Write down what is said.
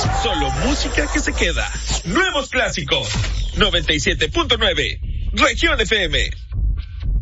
Solo música que se queda. Nuevos clásicos. 97.9. Región FM.